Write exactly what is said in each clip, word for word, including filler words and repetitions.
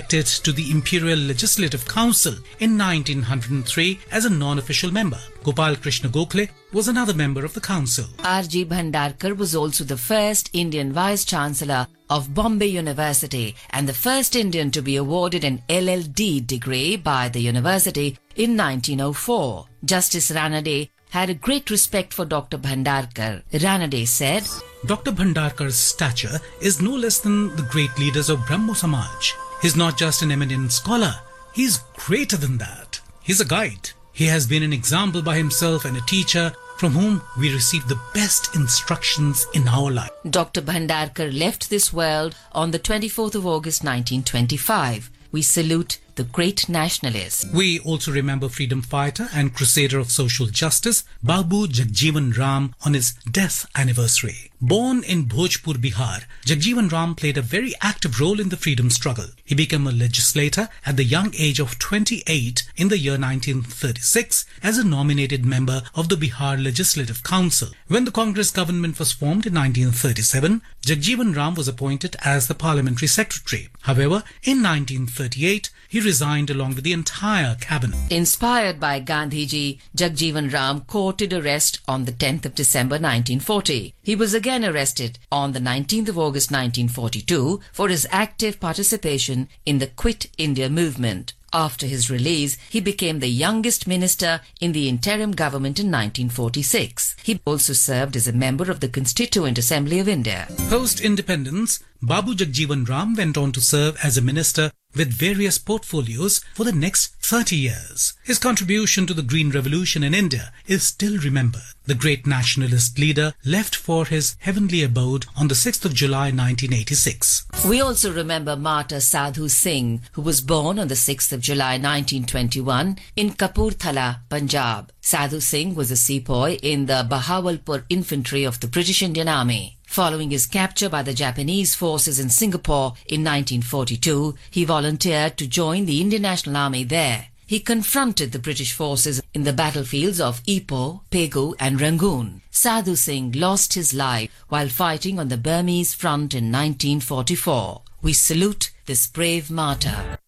elected to the Imperial Legislative Council in nineteen oh three as a non-official member. Gopal Krishna Gokhale was another member of the council. R G Bhandarkar was also the first Indian Vice-Chancellor of Bombay University and the first Indian to be awarded an L L D degree by the university in nineteen oh four. Justice Ranade had a great respect for Doctor Bhandarkar. Ranade said, Doctor Bhandarkar's stature is no less than the great leaders of Brahmo Samaj. He's not just an eminent scholar, he's greater than that. He's a guide. He has been an example by himself and a teacher from whom we receive the best instructions in our life. Doctor Bhandarkar left this world on the twenty-fourth of August nineteen twenty-five. We salute the great nationalist. We also remember freedom fighter and crusader of social justice, Babu Jagjeevan Ram, on his death anniversary. Born in Bhojpur, Bihar, Jagjeevan Ram played a very active role in the freedom struggle. He became a legislator at the young age of twenty-eight in the year nineteen thirty-six as a nominated member of the Bihar Legislative Council. When the Congress government was formed in nineteen thirty-seven, Jagjeevan Ram was appointed as the parliamentary secretary. However, in nineteen thirty-eight, he resigned along with the entire cabinet. Inspired by Gandhiji, Jagjeevan Ram courted arrest on the tenth of December nineteen forty. He was again arrested on the nineteenth of August nineteen forty-two for his active participation in the Quit India movement. After his release, he became the youngest minister in the interim government in nineteen forty-six. He also served as a member of the Constituent Assembly of India. Post-independence, Babu Jagjeevan Ram went on to serve as a minister with various portfolios for the next thirty years. His contribution to the Green Revolution in India is still remembered. The great nationalist leader left for his heavenly abode on the sixth of July nineteen eighty-six. We also remember Martyr Sadhu Singh, who was born on the sixth of July nineteen twenty-one in Kapurthala, Punjab. Sadhu Singh was a sepoy in the Bahawalpur infantry of the British Indian Army. Following his capture by the Japanese forces in Singapore in nineteen forty-two, he volunteered to join the Indian National Army there. He confronted the British forces in the battlefields of Ipoh, Pegu and Rangoon. Sadhu Singh lost his life while fighting on the Burmese front in nineteen forty-four. We salute this brave martyr.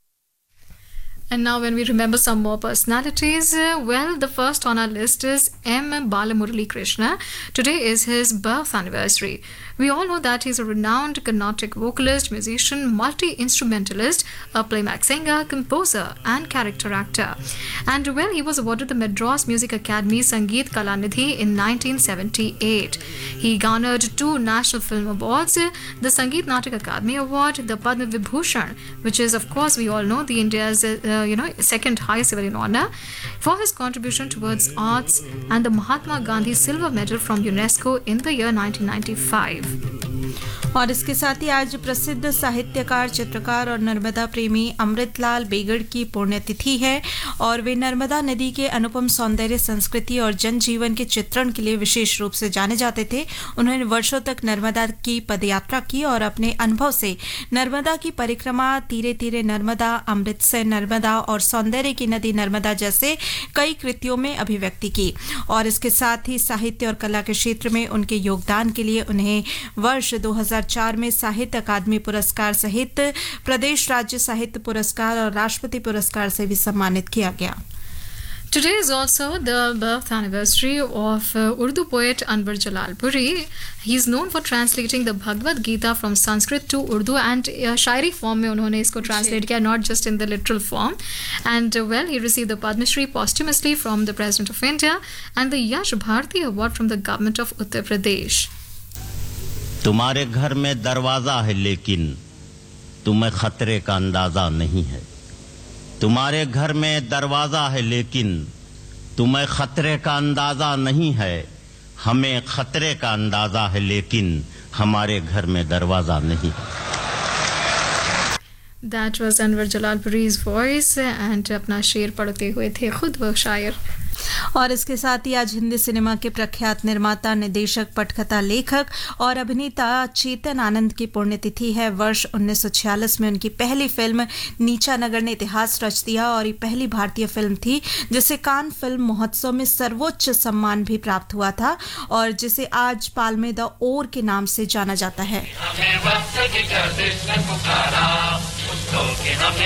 And now when we remember some more personalities, uh, well, the first on our list is M. Balamurali Krishna. Today is his birth anniversary. We all know that he's a renowned Carnatic vocalist, musician, multi-instrumentalist, a playback singer, composer and character actor. And well, he was awarded the Madras Music Academy Sangeet Kalanidhi in nineteen seventy-eight. He garnered two National Film Awards, the Sangeet Natak Akademi Award, the Padma Vibhushan, which is, of course, we all know, the India's uh, you know second highest civilian honor, for his contribution towards arts, and the Mahatma Gandhi Silver Medal from UNESCO in the year nineteen ninety-five. और इसके साथ ही आज प्रसिद्ध साहित्यकार, चित्रकार और नर्मदा प्रेमी अमृतलाल बेगड़ की पुण्यतिथि है और वे नर्मदा नदी के अनुपम सौंदर्य, संस्कृति और जनजीवन के चित्रण के लिए विशेष रूप से जाने जाते थे। उन्होंने वर्षों तक नर्मदा की पदयात्रा की और अपने अनुभव से नर्मदा की परिक्रमा, तीरे तीरे नर्मदा, अमृत से नर्मदा और सौंदर्य की नदी नर्मदा जैसे कई कृतियों में अभिव्यक्ति की। और इसके साथ ही साहित्य और कला के क्षेत्र में उनके योगदान के लिए उन्हें वर्ष दो हज़ार चार में साहित्य अकादमी पुरस्कार सहित प्रदेश राज्य साहित्य पुरस्कार और राष्ट्रपति पुरस्कार से भी सम्मानित किया गया। Today is also the birth anniversary of uh, Urdu poet Anwar Jalal Puri. He is known for translating the Bhagavad Gita from Sanskrit to Urdu, and uh, Shayari form में उन्होंने इसको translate किया, not just in the literal form. And uh, well, he received the Padma Shri posthumously from the President of India and the Yash Bharti Award from the government of Uttar Pradesh. तुम्हारे घर में दरवाजा है लेकिन तुम्हें खतरे का अंदाजा नहीं है। तुम्हारे घर में दरवाजा है लेकिन तुम्हें खतरे का अंदाजा नहीं है। हमें खतरे का अंदाजा है लेकिन हमारे घर में दरवाजा नहीं है। That was Anwar Jalal Puri's voice, and अपना शेर पढ़ते हुए थे खुद वो शायर। और इसके साथ ही आज हिंदी सिनेमा के प्रख्यात निर्माता, निर्देशक, पटकथा लेखक और अभिनेता चेतन आनंद की पुण्यतिथि है। वर्ष उन्नीस सौ छियालीस में उनकी पहली फिल्म नीचा नगर ने इतिहास रच दिया और ये पहली भारतीय फिल्म थी जिसे कान फिल्म महोत्सव में सर्वोच्च सम्मान भी प्राप्त हुआ था और जिसे आज पाल्मे द ओर के नाम से जाना जाता है।